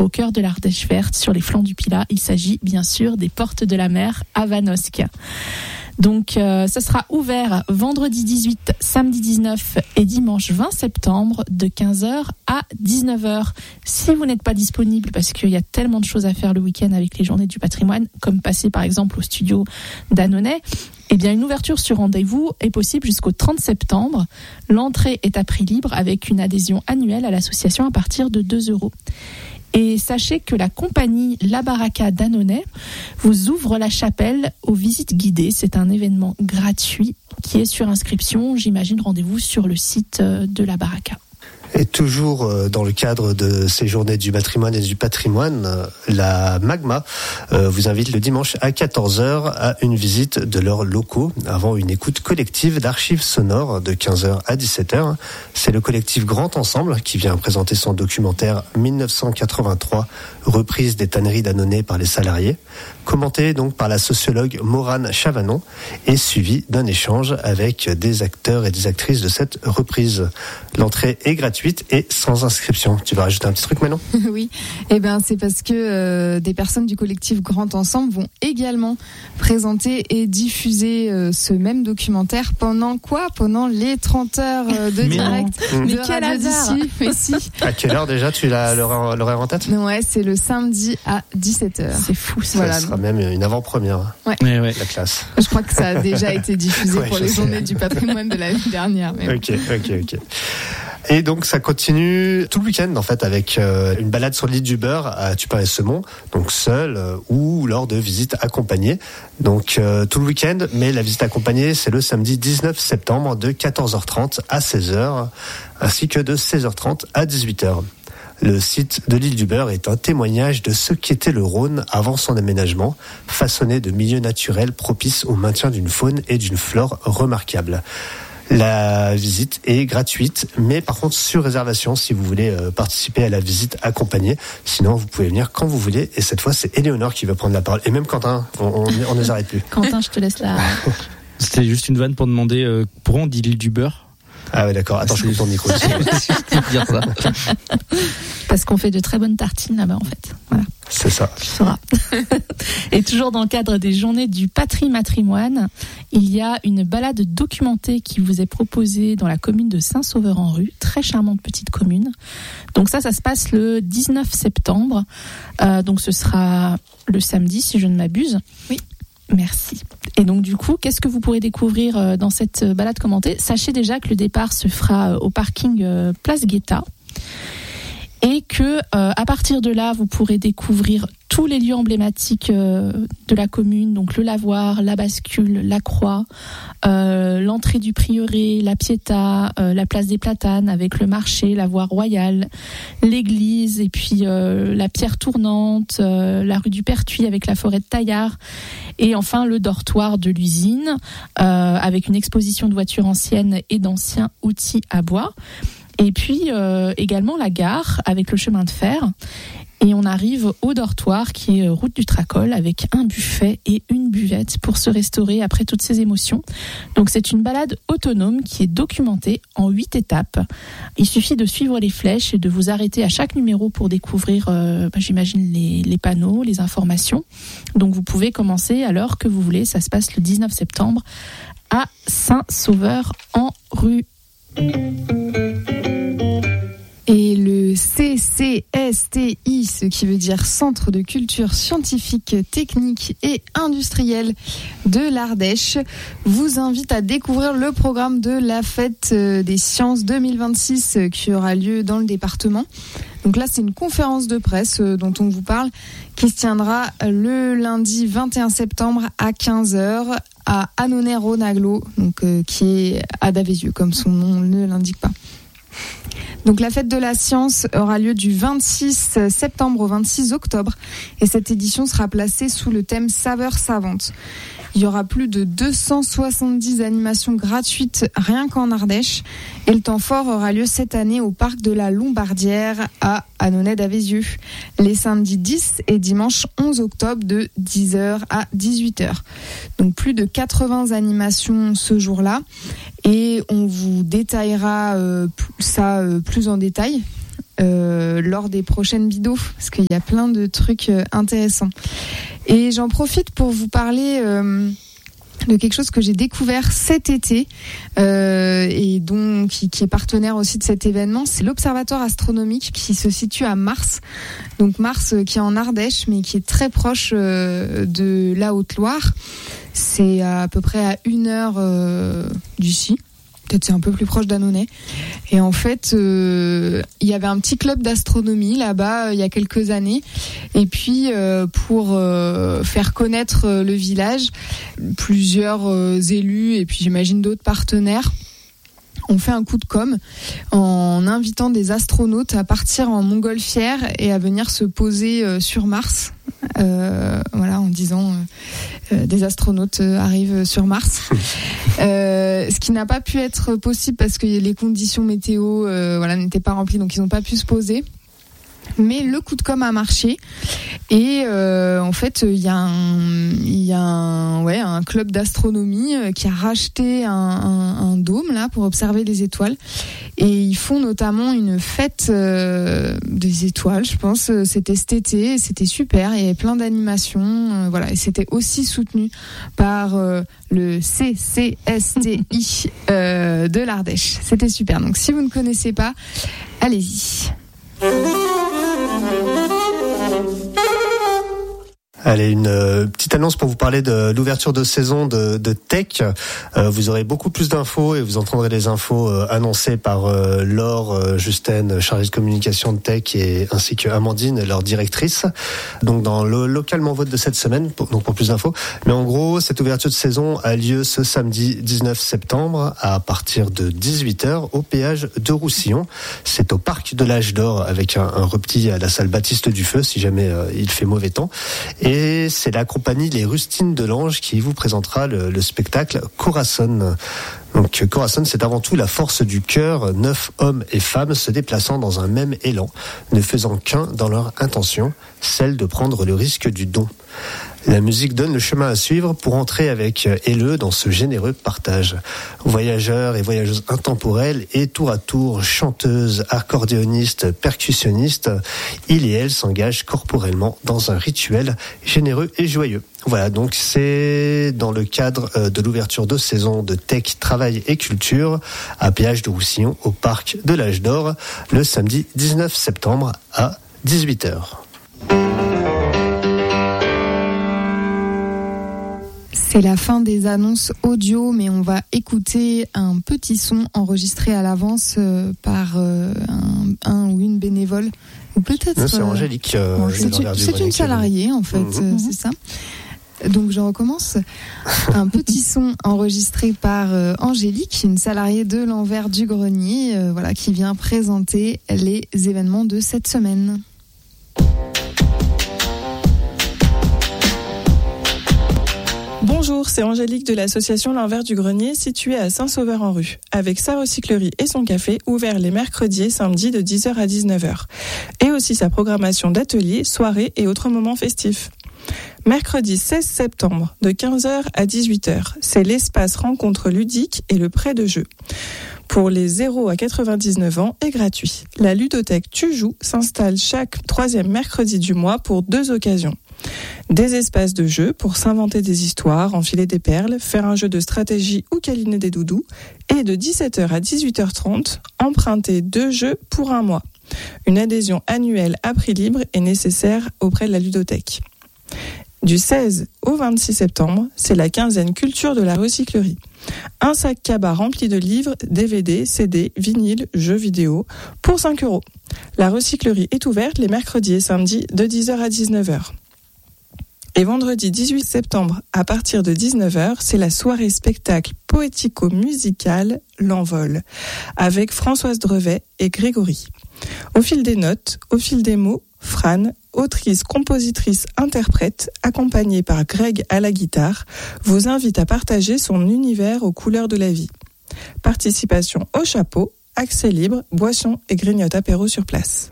au cœur de l'Ardèche verte, sur les flancs du Pilat. Il s'agit bien sûr des Portes de la Mer à Vanosque. Donc, ça sera ouvert vendredi 18, samedi 19 et dimanche 20 septembre de 15h à 19h. Si vous n'êtes pas disponible, parce qu'il y a tellement de choses à faire le week-end avec les journées du patrimoine, comme passer par exemple au studio d'Annonay, eh bien, une ouverture sur rendez-vous est possible jusqu'au 30 septembre. L'entrée est à prix libre avec une adhésion annuelle à l'association à partir de 2 €. Et sachez que la compagnie La Baraka d'Annonay vous ouvre la chapelle aux visites guidées. C'est un événement gratuit qui est sur inscription. J'imagine rendez-vous sur le site de La Baraka. Et toujours dans le cadre de ces journées du patrimoine et du patrimoine, la Magma vous invite le dimanche à 14h à une visite de leurs locaux avant une écoute collective d'archives sonores de 15h à 17h. C'est le collectif Grand Ensemble qui vient présenter son documentaire 1983, reprise des tanneries d'Annonay par les salariés, commenté donc par la sociologue Morane Chavanon et suivi d'un échange avec des acteurs et des actrices de cette reprise. L'entrée est gratuite et sans inscription. Tu vas rajouter un petit truc maintenant ? Oui, c'est parce que des personnes du collectif Grand Ensemble vont également présenter et diffuser ce même documentaire pendant les 30 heures de direct de Radio d'ici. Mais si. À quelle heure déjà tu as l'horaire en tête ? Ouais, c'est le samedi à 17h. C'est fou ça. Voilà. Ça sera même une avant-première. Ouais. La classe. Je crois que ça a déjà été diffusé pour les journées du patrimoine de l'année dernière. Mais Ok. Et donc ça continue tout le week-end en fait avec une balade sur l'île du Beurre à Tupin-et-Semont, donc seul ou lors de visites accompagnées. Donc tout le week-end, mais la visite accompagnée c'est le samedi 19 septembre de 14h30 à 16h ainsi que de 16h30 à 18h. Le site de l'île du Beurre est un témoignage de ce qu'était le Rhône avant son aménagement, façonné de milieux naturels propices au maintien d'une faune et d'une flore remarquables. La visite est gratuite, mais par contre sur réservation si vous voulez participer à la visite accompagnée. Sinon, vous pouvez venir quand vous voulez. Et cette fois, c'est Éléonore qui va prendre la parole. Et même Quentin, on ne s'arrête plus. Quentin, je te laisse la... C'était juste une vanne pour demander pourquoi on dit l'île du Beurre. Ah ouais, d'accord. Attends, je coupe ton micro. Dire ça. Parce qu'on fait de très bonnes tartines là-bas, en fait. Voilà. C'est ça. Tu sauras. Et toujours dans le cadre des journées du patrimoine, il y a une balade documentée qui vous est proposée dans la commune de Saint-Sauveur-en-Rue. Très charmante petite commune. Donc ça se passe le 19 septembre. Donc ce sera le samedi, si je ne m'abuse. Oui. Merci. Et donc du coup, qu'est-ce que vous pourrez découvrir dans cette balade commentée ? Sachez déjà que le départ se fera au parking Place Guetta et que à partir de là, vous pourrez découvrir tous les lieux emblématiques de la commune, donc le lavoir, la bascule, la croix, l'entrée du prieuré, la Pietà, la place des Platanes avec le marché, la voie royale, l'église et puis la pierre tournante, la rue du Pertuis avec la forêt de Taillard et enfin le dortoir de l'usine avec une exposition de voitures anciennes et d'anciens outils à bois. Et puis également la gare avec le chemin de fer. Et on arrive au dortoir qui est route du Tracol avec un buffet et une buvette pour se restaurer après toutes ces émotions. Donc c'est une balade autonome qui est documentée en 8 étapes. Il suffit de suivre les flèches et de vous arrêter à chaque numéro pour découvrir, j'imagine, les panneaux, les informations. Donc vous pouvez commencer à l'heure que vous voulez. Ça se passe le 19 septembre à Saint-Sauveur-en-Rue. Et le CCSTI, ce qui veut dire Centre de culture scientifique, technique et industrielle de l'Ardèche, vous invite à découvrir le programme de la Fête des Sciences 2026 qui aura lieu dans le département. Donc là, c'est une conférence de presse dont on vous parle qui se tiendra le lundi 21 septembre à 15h à Annonay-Rhône-Aglo, donc qui est à Davézieux, comme son nom ne l'indique pas. Donc la fête de la science aura lieu du 26 septembre au 26 octobre et cette édition sera placée sous le thème Saveurs savantes. Il y aura plus de 270 animations gratuites rien qu'en Ardèche et le temps fort aura lieu cette année au parc de la Lombardière à Annonay-Davézieux les samedis 10 et dimanche 11 octobre de 10h à 18h. Donc plus de 80 animations ce jour-là et on vous détaillera ça plus en détail. lors des prochaines bidos, parce qu'il y a plein de trucs intéressants. Et j'en profite pour vous parler de quelque chose que j'ai découvert cet été et donc qui est partenaire aussi de cet événement. C'est l'Observatoire astronomique qui se situe à Mars. Donc Mars qui est en Ardèche, mais qui est très proche de la Haute-Loire. C'est à peu près à 1 heure d'ici. Peut-être c'est un peu plus proche d'Annonay. Et en fait, il y avait un petit club d'astronomie là-bas il y a quelques années. Et puis, pour faire connaître le village, plusieurs élus et puis j'imagine d'autres partenaires ont fait un coup de com' en invitant des astronautes à partir en montgolfière et à venir se poser sur Mars. Voilà, en disant des astronautes arrivent sur Mars. Ce qui n'a pas pu être possible parce que les conditions météo n'étaient pas remplies, donc ils n'ont pas pu se poser. Mais le coup de com' a marché et en fait il y a un club d'astronomie qui a racheté un dôme là pour observer les étoiles et ils font notamment une fête des étoiles, je pense. C'était cet été, c'était super, il y avait plein d'animations, et c'était aussi soutenu par le CCSTI de l'Ardèche. C'était super. Donc si vous ne connaissez pas, allez-y. Allez, une petite annonce pour vous parler de l'ouverture de saison de Tech. Vous aurez beaucoup plus d'infos et vous entendrez les infos annoncées par Laure Juste, chargée de communication de Tech, ainsi que Amandine, leur directrice. Donc dans le localement vote de cette semaine, donc pour plus d'infos. Mais en gros, cette ouverture de saison a lieu ce samedi 19 septembre à partir de 18h au péage de Roussillon. C'est au parc de l'Âge d'Or avec un repli à la salle Baptiste du Feu si jamais il fait mauvais temps. Et c'est la compagnie Les Rustines de l'Ange qui vous présentera le spectacle Corazon. Donc Corazon, c'est avant tout la force du cœur, 9 hommes et femmes se déplaçant dans un même élan, ne faisant qu'un dans leur intention, celle de prendre le risque du don. La musique donne le chemin à suivre pour entrer avec Helleu dans ce généreux partage. Voyageurs et voyageuses intemporelles et tour à tour chanteuses, accordéonistes, percussionnistes, il et elle s'engagent corporellement dans un rituel généreux et joyeux. Voilà, donc c'est dans le cadre de l'ouverture de saison de Tech, Travail et Culture à péage de Roussillon au parc de l'Âge d'Or le samedi 19 septembre à 18h. C'est la fin des annonces audio, mais on va écouter un petit son enregistré à l'avance par un ou une bénévole. Ou peut-être. C'est Angélique. C'est une salariée, en fait, c'est ça. Donc je recommence. Un petit son enregistré par Angélique, une salariée de l'Envers du Grenier, qui vient présenter les événements de cette semaine. Bonjour, c'est Angélique de l'association L'Envers du Grenier située à Saint-Sauveur-en-Rue, avec sa recyclerie et son café ouvert les mercredis et samedis de 10h à 19h, et aussi sa programmation d'ateliers, soirées et autres moments festifs. Mercredi 16 septembre, de 15h à 18h, c'est l'espace rencontre ludique et le prêt de jeu. Pour les 0 à 99 ans est gratuit. La ludothèque Tu joues s'installe chaque 3e mercredi du mois pour 2 occasions. Des espaces de jeu pour s'inventer des histoires, enfiler des perles, faire un jeu de stratégie ou câliner des doudous. Et de 17h à 18h30, emprunter 2 jeux pour 1 mois. Une adhésion annuelle à prix libre est nécessaire auprès de la ludothèque. Du 16 au 26 septembre, c'est la quinzaine culture de la recyclerie. Un sac cabas rempli de livres, DVD, CD, vinyles, jeux vidéo, pour 5 €. La recyclerie est ouverte les mercredis et samedis de 10h à 19h. Et vendredi 18 septembre, à partir de 19h, c'est la soirée spectacle poético-musicale L'Envol, avec Françoise Drevet et Grégory. Au fil des notes, au fil des mots, Fran, autrice, compositrice, interprète, accompagnée par Greg à la guitare, vous invite à partager son univers aux couleurs de la vie. Participation au chapeau, accès libre, boissons et grignote apéro sur place.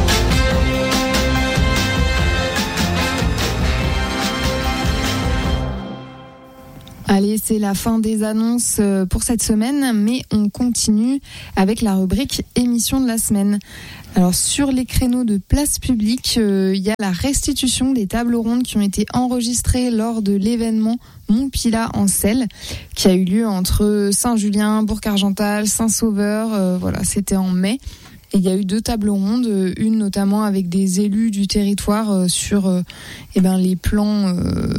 Allez, c'est la fin des annonces pour cette semaine, mais on continue avec la rubrique émission de la semaine. Alors sur les créneaux de place publique, il y a la restitution des tables rondes qui ont été enregistrées lors de l'événement Montpila en Selle, qui a eu lieu entre Saint-Julien, Bourg-Argental, Saint-Sauveur. Voilà, c'était en mai. Et il y a eu 2 tables rondes, une notamment avec des élus du territoire sur les plans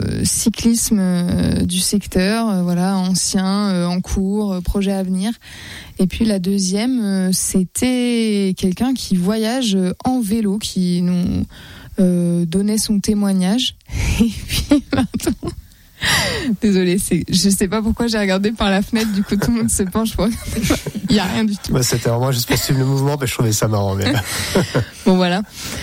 cyclisme du secteur, voilà, anciens, en cours, projets à venir. Et puis la deuxième, c'était quelqu'un qui voyage en vélo, qui nous donnait son témoignage. Et puis maintenant... Désolée, je sais pas pourquoi j'ai regardé par la fenêtre, du coup tout le monde se penche pour regarder. Il y a rien du tout. Bah, c'était vraiment juste pour suivre le mouvement, mais je trouvais ça marrant. Mais... Bon voilà.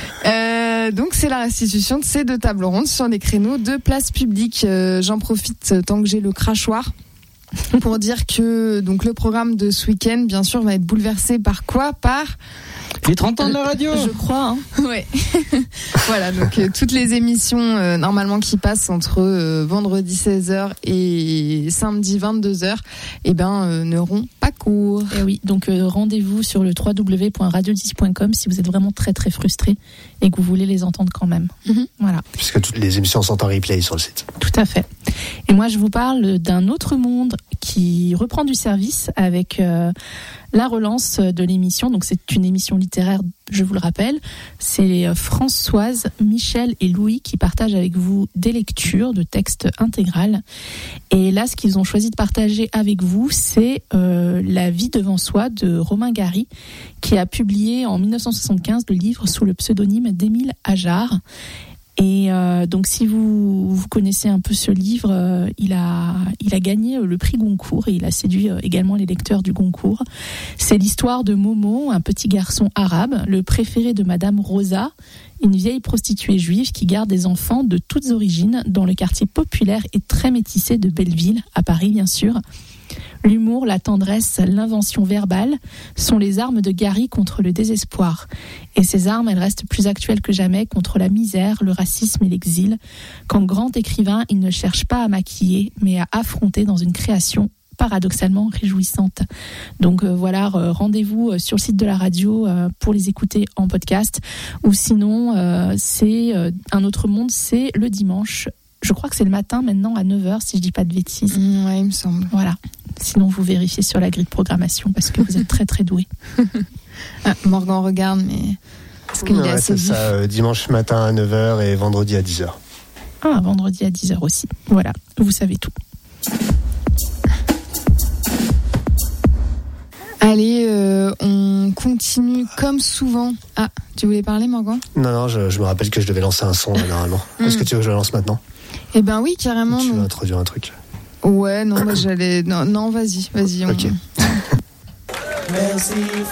Donc c'est la restitution de ces 2 tables rondes sur des créneaux de place publique. J'en profite tant que j'ai le crachoir pour dire que donc le programme de ce week-end, bien sûr, va être bouleversé par quoi ? Par les 30 ans de la radio, je crois. Ouais. Voilà, donc toutes les émissions normalement qui passent entre vendredi 16h et samedi 22h, n'auront pas cours. Et oui, donc rendez-vous sur le www.radio10.com si vous êtes vraiment très très frustré et que vous voulez les entendre quand même. Voilà. Puisque toutes les émissions sont en replay sur le site. Tout à fait. Et moi je vous parle d'un autre monde qui reprend du service avec la relance de l'émission. Donc c'est une émission littéraire, je vous le rappelle. C'est Françoise, Michel et Louis qui partagent avec vous des lectures de textes intégrales. Et là, ce qu'ils ont choisi de partager avec vous, c'est La vie devant soi de Romain Gary, qui a publié en 1975 le livre sous le pseudonyme d'Émile Ajar. Et donc si vous connaissez un peu ce livre, il a gagné le prix Goncourt et il a séduit également les lecteurs du Goncourt. C'est l'histoire de Momo, un petit garçon arabe, le préféré de Madame Rosa, une vieille prostituée juive qui garde des enfants de toutes origines dans le quartier populaire et très métissé de Belleville, à Paris bien sûr. L'humour, la tendresse, l'invention verbale sont les armes de Gary contre le désespoir. Et ces armes, elles restent plus actuelles que jamais contre la misère, le racisme et l'exil. Quand grand écrivain, il ne cherche pas à maquiller, mais à affronter dans une création paradoxalement réjouissante. Donc voilà, rendez-vous sur le site de la radio pour les écouter en podcast. Ou sinon, c'est un autre monde, c'est le dimanche. Je crois que c'est le matin maintenant à 9h, si je dis pas de bêtises. Ouais, il me semble. Voilà. Sinon, vous vérifiez sur la grille de programmation parce que vous êtes très très doués. Morgan regarde, mais est-ce qu'il est assez c'est ça, dimanche matin à 9h et vendredi à 10h. Ah, vendredi à 10h aussi. Voilà, vous savez tout. Allez, on continue comme souvent. Ah, tu voulais parler, Morgan ? Non, je me rappelle que je devais lancer un son là, normalement. Est-ce que tu veux que je le lance maintenant ? Eh ben oui, carrément. Tu veux introduire un truc ? Ouais, non, moi j'allais... Non, vas-y. Ok. Merci